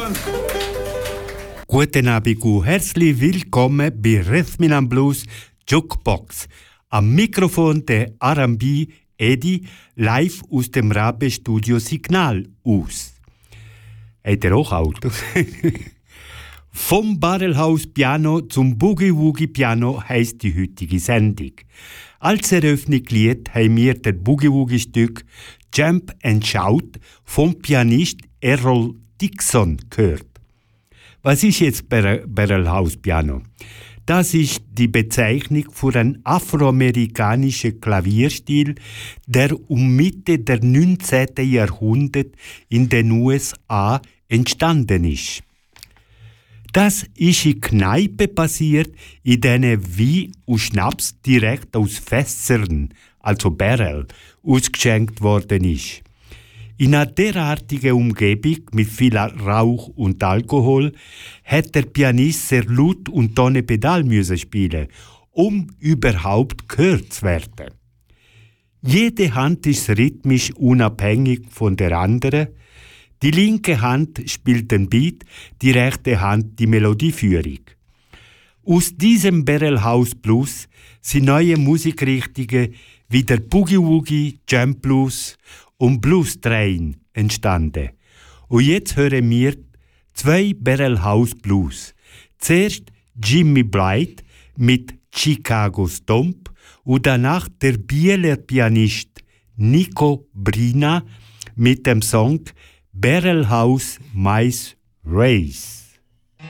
Guten Abend und herzlich willkommen bei Rhythm and Blues Jukebox. Am Mikrofon der R&B Eddie, live aus dem Rabe-Studio Signal aus. Hat er auch Auto? Vom Barrelhouse Piano zum Boogie Woogie Piano heisst die heutige Sendung. Als Eröffnungslied haben wir das Boogie Woogie Stück Jump and Shout vom Pianist Errol Dixon gehört. Was ist jetzt Barrelhouse Piano? Das ist die Bezeichnung für einen afroamerikanischen Klavierstil, der Mitte der 19. Jahrhundert in den USA entstanden ist. Das ist in Kneipen passiert, in denen Wein und Schnaps direkt aus Fässern, also Barrel, ausgeschenkt worden ist. In einer derartigen Umgebung mit viel Rauch und Alkohol hat der Pianist sehr laut und ohne Pedal müssen spielen, um überhaupt gehört zu werden. Jede Hand ist rhythmisch unabhängig von der anderen. Die linke Hand spielt den Beat, die rechte Hand die Melodieführung. Aus diesem Barrelhouse Blues sind neue Musikrichtungen wie der Boogie Woogie, Jump Blues und Blues Train entstanden. Und jetzt hören wir 2 Barrelhouse Blues. Zuerst Jimmy Blight mit Chicago Stomp und danach der Bieler Pianist Nico Brina mit dem Song Barrelhouse Mice Race.